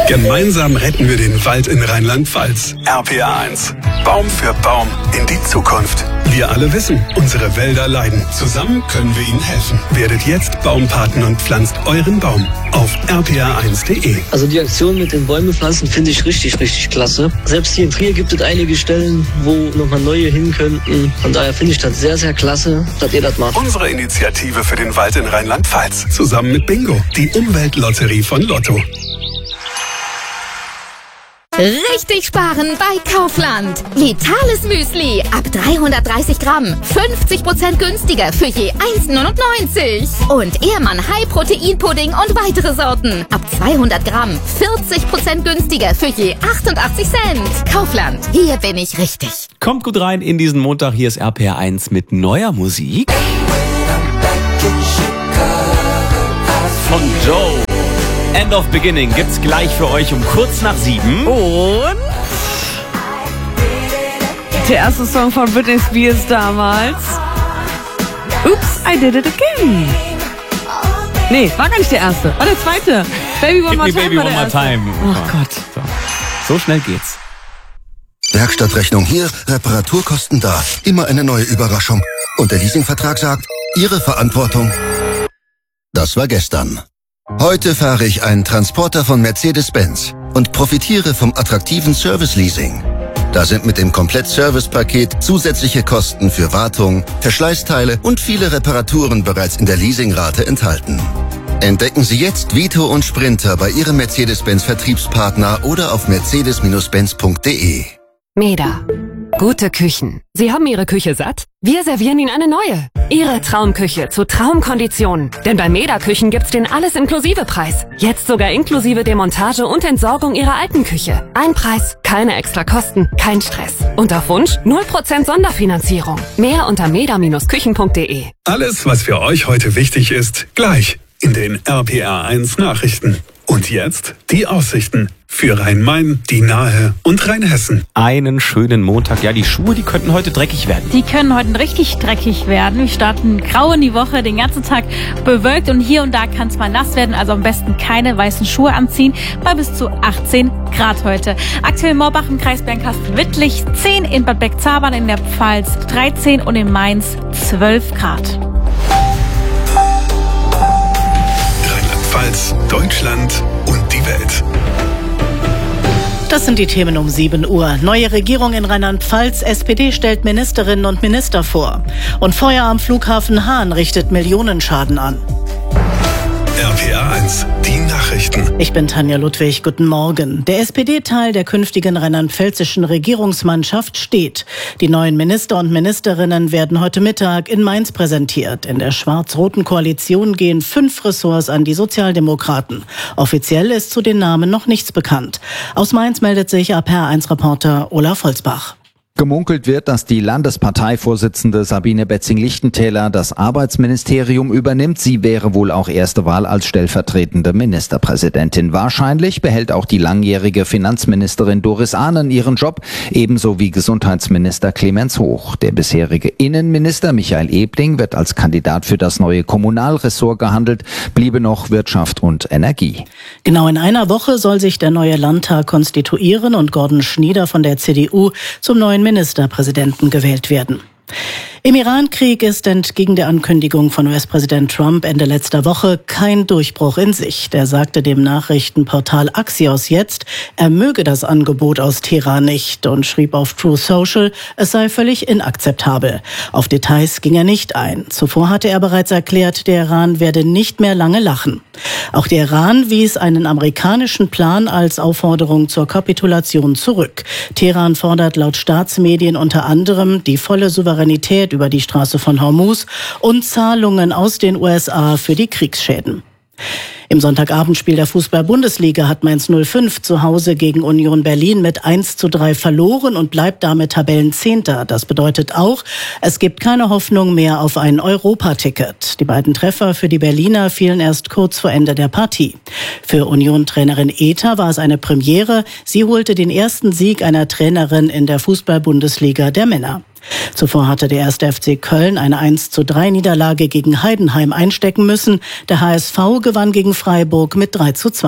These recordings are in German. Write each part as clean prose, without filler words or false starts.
Gemeinsam retten wir den Wald in Rheinland-Pfalz. RPA 1. Baum für Baum in die Zukunft. Wir alle wissen, unsere Wälder leiden. Zusammen können wir ihnen helfen. Werdet jetzt Baumpaten und pflanzt euren Baum auf rpa1.de. Also die Aktion mit den Bäumen pflanzen finde ich richtig klasse. Selbst hier in Trier gibt es einige Stellen, wo nochmal neue hin könnten. Von daher finde ich das sehr klasse, dass ihr das macht. Unsere Initiative für den Wald in Rheinland-Pfalz. Zusammen mit Bingo, die Umweltlotterie von Lotto. Richtig sparen bei Kaufland. Vitales Müsli ab 330 Gramm. 50% günstiger für je 1,99. Und Ehrmann High Protein Pudding und weitere Sorten. Ab 200 Gramm. 40% günstiger für je 88 Cent. Kaufland, hier bin ich richtig. Kommt gut rein in diesen Montag. Hier ist RPA 1 mit neuer Musik. Von Joe. End of Beginning gibt's gleich für euch um kurz nach 7. Und der erste Song von Britney Spears damals. Oops, I did it again. Nee, war gar nicht der erste. War der zweite. Baby One More Time. Baby One More Time. Ach Gott. So schnell geht's. Werkstattrechnung hier, Reparaturkosten da. Immer eine neue Überraschung. Und der Leasingvertrag sagt, Ihre Verantwortung. Das war gestern. Heute fahre ich einen Transporter von Mercedes-Benz und profitiere vom attraktiven Service-Leasing. Da sind mit dem Komplett-Service-Paket zusätzliche Kosten für Wartung, Verschleißteile und viele Reparaturen bereits in der Leasingrate enthalten. Entdecken Sie jetzt Vito und Sprinter bei Ihrem Mercedes-Benz-Vertriebspartner oder auf mercedes-benz.de. Meda. Gute Küchen. Sie haben Ihre Küche satt? Wir servieren Ihnen eine neue. Ihre Traumküche zu Traumkonditionen. Denn bei Meda Küchen gibt's den Alles-Inklusive-Preis. Jetzt sogar inklusive Demontage und Entsorgung Ihrer alten Küche. Ein Preis, keine extra Kosten, kein Stress. Und auf Wunsch 0% Sonderfinanzierung. Mehr unter meda-küchen.de. Alles, was für euch heute wichtig ist, gleich in den RPA 1 Nachrichten. Und jetzt die Aussichten für Rhein-Main, die Nahe und Rheinhessen. Einen schönen Montag. Ja, die Schuhe, die könnten heute dreckig werden. Die können heute richtig dreckig werden. Wir starten grau in die Woche, den ganzen Tag bewölkt und hier und da kann es mal nass werden. Also am besten keine weißen Schuhe anziehen, bei bis zu 18 Grad heute. Aktuell in Morbach im Kreis Bernkastel-Wittlich 10, in Bad Beck-Zabern in der Pfalz 13 und in Mainz 12 Grad. Rheinland-Pfalz, Deutschland und die Welt. Das sind die Themen um 7 Uhr. Neue Regierung in Rheinland-Pfalz. SPD stellt Ministerinnen und Minister vor. Und Feuer am Flughafen Hahn richtet Millionenschaden an. RPA 1, die Nachrichten. Ich bin Tanja Ludwig, guten Morgen. Der SPD-Teil der künftigen rheinland-pfälzischen Regierungsmannschaft steht. Die neuen Minister und Ministerinnen werden heute Mittag in Mainz präsentiert. In der schwarz-roten Koalition gehen 5 Ressorts an die Sozialdemokraten. Offiziell ist zu den Namen noch nichts bekannt. Aus Mainz meldet sich RPA1-Reporter Olaf Holzbach. Gemunkelt wird, dass die Landesparteivorsitzende Sabine Betzing-Lichtentäler das Arbeitsministerium übernimmt. Sie wäre wohl auch erste Wahl als stellvertretende Ministerpräsidentin. Wahrscheinlich behält auch die langjährige Finanzministerin Doris Ahnen ihren Job, ebenso wie Gesundheitsminister Clemens Hoch. Der bisherige Innenminister Michael Ebling wird als Kandidat für das neue Kommunalressort gehandelt, bliebe noch Wirtschaft und Energie. Genau in einer Woche soll sich der neue Landtag konstituieren und Gordon Schnieder von der CDU zum neuen Ministerpräsidenten gewählt werden. Im Iran-Krieg ist entgegen der Ankündigung von US-Präsident Trump Ende letzter Woche kein Durchbruch in Sicht. Er sagte dem Nachrichtenportal Axios jetzt, er möge das Angebot aus Teheran nicht und schrieb auf Truth Social, es sei völlig inakzeptabel. Auf Details ging er nicht ein. Zuvor hatte er bereits erklärt, der Iran werde nicht mehr lange lachen. Auch der Iran wies einen amerikanischen Plan als Aufforderung zur Kapitulation zurück. Teheran fordert laut Staatsmedien unter anderem die volle Souveränität über die Straße von Hormuz und Zahlungen aus den USA für die Kriegsschäden. Im Sonntagabendspiel der Fußball-Bundesliga hat Mainz 05 zu Hause gegen Union Berlin mit 1:3 verloren und bleibt damit Tabellenzehnter. Das bedeutet auch, es gibt keine Hoffnung mehr auf ein Europaticket. Die beiden Treffer für die Berliner fielen erst kurz vor Ende der Partie. Für Union-Trainerin Ether war es eine Premiere. Sie holte den ersten Sieg einer Trainerin in der Fußball-Bundesliga der Männer. Zuvor hatte der 1. FC Köln eine 1:3 Niederlage gegen Heidenheim einstecken müssen. Der HSV gewann gegen Freiburg mit 3:2.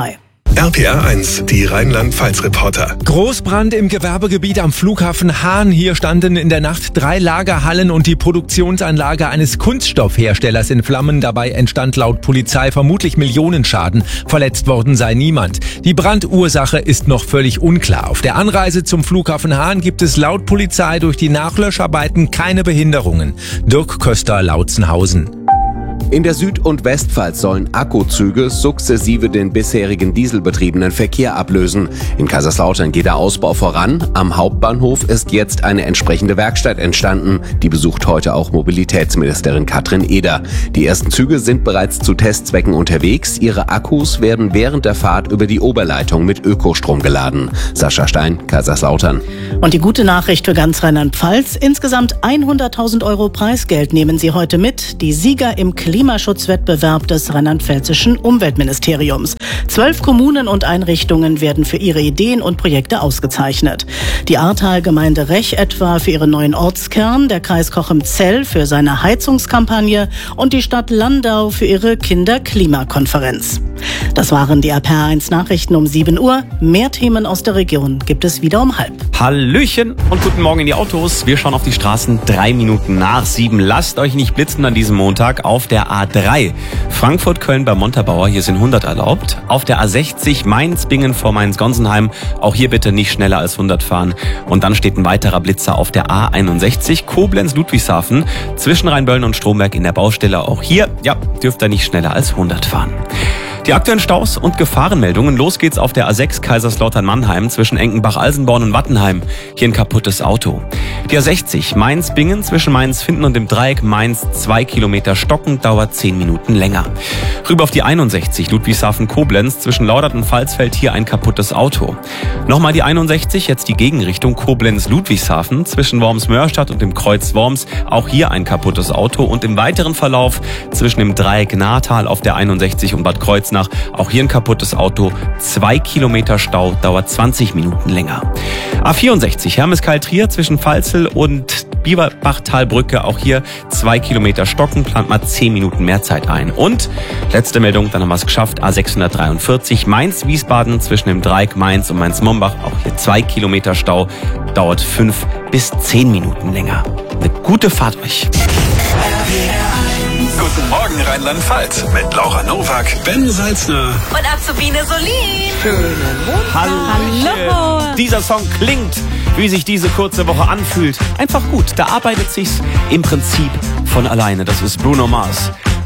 RPA 1, die Rheinland-Pfalz-Reporter. Großbrand im Gewerbegebiet am Flughafen Hahn. Hier standen in der Nacht 3 Lagerhallen und die Produktionsanlage eines Kunststoffherstellers in Flammen. Dabei entstand laut Polizei vermutlich Millionenschaden. Verletzt worden sei niemand. Die Brandursache ist noch völlig unklar. Auf der Anreise zum Flughafen Hahn gibt es laut Polizei durch die Nachlöscharbeiten keine Behinderungen. Dirk Köster, Lautzenhausen. In der Süd- und Westpfalz sollen Akkuzüge sukzessive den bisherigen dieselbetriebenen Verkehr ablösen. In Kaiserslautern geht der Ausbau voran. Am Hauptbahnhof ist jetzt eine entsprechende Werkstatt entstanden. Die besucht heute auch Mobilitätsministerin Katrin Eder. Die ersten Züge sind bereits zu Testzwecken unterwegs. Ihre Akkus werden während der Fahrt über die Oberleitung mit Ökostrom geladen. Sascha Stein, Kaiserslautern. Und die gute Nachricht für ganz Rheinland-Pfalz: Insgesamt 100.000 Euro Preisgeld nehmen Sie heute mit. Die Sieger im Klimaschutzwettbewerb des Rheinland-Pfälzischen Umweltministeriums. 12 Kommunen und Einrichtungen werden für ihre Ideen und Projekte ausgezeichnet. Die Ahrtal-Gemeinde Rech etwa für ihren neuen Ortskern, der Kreis Cochem-Zell für seine Heizungskampagne und die Stadt Landau für ihre Kinderklimakonferenz. Das waren die RPA 1 Nachrichten um 7 Uhr. Mehr Themen aus der Region gibt es wieder um 6:30. Hallöchen und guten Morgen in die Autos. Wir schauen auf die Straßen 3 Minuten nach 7. Lasst euch nicht blitzen an diesem Montag auf der A3. Frankfurt-Köln bei Montabaur, hier sind 100 erlaubt. Auf der A60 Mainz-Bingen vor Mainz-Gonsenheim, auch hier bitte nicht schneller als 100 fahren. Und dann steht ein weiterer Blitzer auf der A61 Koblenz-Ludwigshafen zwischen Rheinböllen und Stromberg in der Baustelle. Auch hier, ja, dürft ihr nicht schneller als 100 fahren. Die aktuellen Staus und Gefahrenmeldungen. Los geht's auf der A6 Kaiserslautern-Mannheim zwischen Enkenbach-Alsenborn und Wattenheim. Hier ein kaputtes Auto. Die A60 Mainz-Bingen zwischen Mainz-Finden und dem Dreieck Mainz 2 Kilometer stockend, dauert 10 Minuten länger. Rüber auf die 61 Ludwigshafen-Koblenz zwischen Laudert und Pfalzfeld, hier ein kaputtes Auto. Nochmal die 61, jetzt die Gegenrichtung Koblenz-Ludwigshafen zwischen Worms-Mörstadt und dem Kreuz Worms. Auch hier ein kaputtes Auto. Und im weiteren Verlauf zwischen dem Dreieck Natal auf der 61 und Bad Kreuznach, auch hier ein kaputtes Auto, 2 Kilometer Stau, dauert 20 Minuten länger. A64 Hermeskeil-Trier zwischen Pfalzel und Bieberbachtalbrücke, auch hier 2 Kilometer stocken, plant mal 10 Minuten mehr Zeit ein. Und letzte Meldung, dann haben wir es geschafft, A643 Mainz-Wiesbaden zwischen dem Dreieck Mainz und Mainz-Mombach, auch hier 2 Kilometer Stau, dauert 5 bis 10 Minuten länger. Eine gute Fahrt euch. Guten Morgen Rheinland-Pfalz mit Laura Nowak, Ben Salzner Und Azubine Solin. Schönen Hallo. Dieser Song klingt, wie sich diese kurze Woche anfühlt. Einfach gut. Da arbeitet sich's im Prinzip von alleine. Das ist Bruno Mars.